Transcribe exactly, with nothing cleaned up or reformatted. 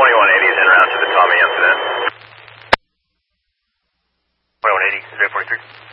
twenty-one eighty is en route to the Tommy incident. twenty-one eighty, zero forty-three.